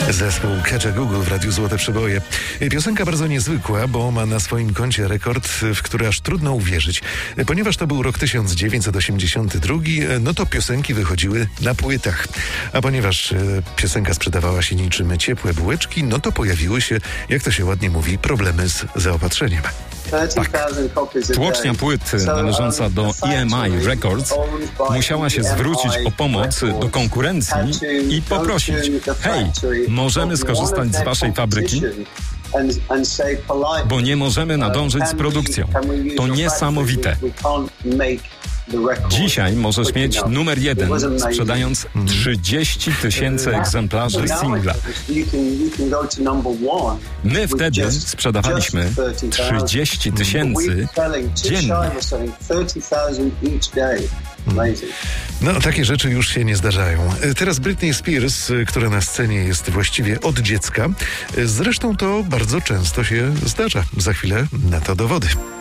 Zespół Kajagoogoo w Radiu Złote Przeboje. Piosenka bardzo niezwykła, bo ma na swoim koncie rekord, w który aż trudno uwierzyć. Ponieważ to był rok 1982, no to piosenki wychodziły na płytach. A ponieważ piosenka sprzedawała się niczym ciepłe bułeczki, no to pojawiły się, jak to się ładnie mówi, problemy z zaopatrzeniem. Tak. Tłocznia płyt należąca do EMI Records musiała się zwrócić o pomoc do konkurencji i poprosić: hej, możemy skorzystać z waszej fabryki? Bo nie możemy nadążyć z produkcją. To niesamowite. Dzisiaj możesz mieć numer 1, sprzedając 30 000 egzemplarzy singla. My wtedy sprzedawaliśmy 30 000 dziennie. No, takie rzeczy już się nie zdarzają. Teraz Britney Spears, która na scenie jest właściwie od dziecka. Zresztą to bardzo często się zdarza. Za chwilę na to dowody.